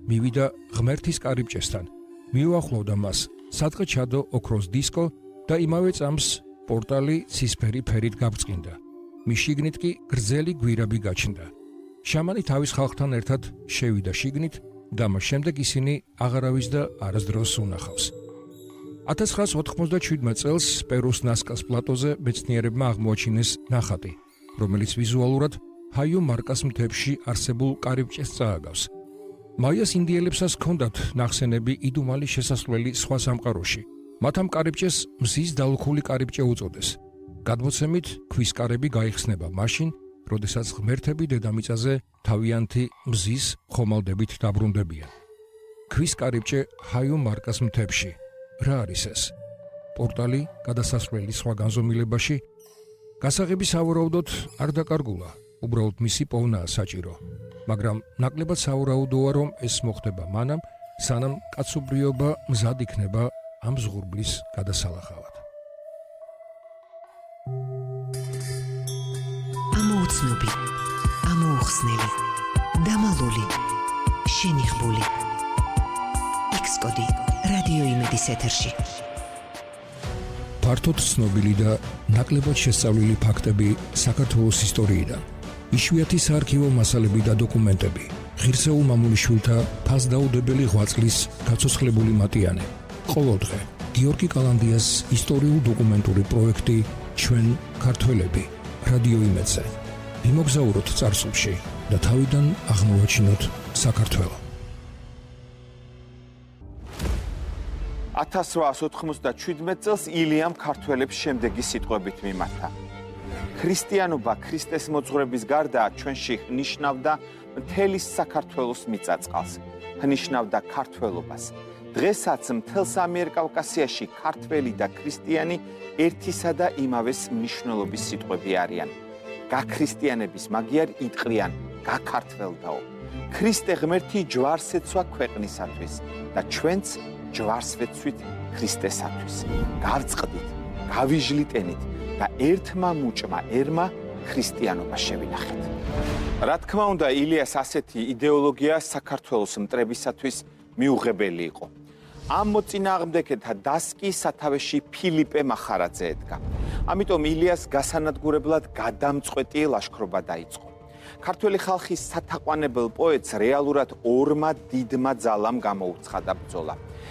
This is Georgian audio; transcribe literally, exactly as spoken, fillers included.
მივიდა ღმერთის კარიბჭესთან, მიუახლოვდა მას სადღე ჩადო ოქროს დისკო და იმავე წამს პორტალი ცისფერი ფერით გაბრწყინდა. მის შიგნით კი გრძელი გვირაბი გაჩნდა. შამანი თავის ხალხთან ერთად შევიდა შიგნით და მას შემდეგ ისინი აღარავის და არასდროს უნახავს. ათას ცხრაას ოთხმოცდაშვიდმე წელს პერუს ნასკას პლატოზე მეცნიერებმა აღმოაჩინეს ნახატი, რომელიც ვიზუალურად ჰაიუ მარკას მთებში არსებულ კარიბჭეს წააგავს. მაიას ინდიელებსაც ჰქონდათ ნახსენები იდუმალი შესასვლელი სხვა სამყაროში. მათ ამ კარიბჭეს მზის დალუქული კარიბჭე უწოდეს. გადმოცემით, ქვის კარები გაიხსნება მაშინ, როდესაც ღმერთები დედამიწაზე თავიანთი მზის ხომალდებით დაბრუნდებიან. ქვის კარიბჭე ჰაიუ მარკას მთებში. რა არის ეს? პორტალი გადასასვლელი სხვა განზომილებაში? გასაღები სავარაუდოდ არ დაკარგულა, უბრალოდ მისი პოვნაა საჭირო. მაგრამ ნაკლებად სავარაუდოა, რომ ეს მოხდება მანამ, სანამ კაცობრიობა მზად იქნება ამ ზღურბლის გადასალახავად. ამოუცნობი, ამოუხსნელი, დამალული, შენიღბული. ექსკოდი რადიო იმედის ეთერში. ფართოდ ცნობილი და ნაკლებად შესწავლილი ფაქტები საქართველოს ისტორიიდან. იშვიათი საარქივო მასალები და დოკუმენტები. ღირსეულ მამულიშვილთა ფასდაუდებელი ღვაწლის გაცოცხლებული მატიანე. ყოველდღე გიორგი კალანდიას ისტორიულ დოკუმენტური პროექტი ჩვენ ქართველები რადიო იმედზე. იმოგზაუროთ წარსულში და თავიდან აღმოვაჩინოთ საქართველო. ათას რვაას ოთხმოცდაშვიდმე წელს ილიამ ქართველებს შემდეგი სიტყვებით მიმართა. ქრისტიანობა ქრისტეს მოძღვრების გარდა ჩვენში ნიშნავდა მთელი საქართველოს მიწაწყალს, ნიშნავდა ქართველობას. დღესაც მთელს ამიერკავკასიაში ქართველი და ქრისტიანი ერთისა და იმავეს მნიშვნელობის სიტყვები არიან. გაქრისტიანების მაგიარ იტყვიან გაქართველდაო. ქრისტე ღმერთი ჯვარს ეცვა ქვეყნისათვის და ჩვენც ჯვარს ვეცვით ქრისტესათვის. გავწყდით, გავიჟლიტენით და ერთმა მუჭმა ერმა ქრისტიანობა შევინახეთ. რა თქმა უნდა, ილიას ასეთი იდეოლოგია საქართველოს მტრებისათვის მიუღებელი იყო. ამ მოწინააღმდეგეთა დასკი სათავეში ფილიპე მახარაძე ედგა. ამიტომ ილიას გასანადგურებლად გადამწყვეტი ლაშქრობა დაიწყო. ქართველი ხალხის სათაყვანებელ პოეტს რეალურად ორმა დიდმა ძალამ გამოუცხადა ბრძოლა.